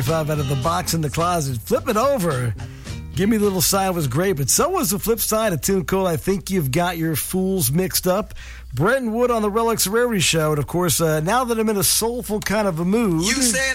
out of the box in the closet. Flip it over. Give Me a Little Sign was great, but so was the flip side of Tune Cold. I think you've got your fools mixed up. Brenton Wood on the Relics Rarity Show. And, of course, now that I'm in a soulful kind of a mood. You said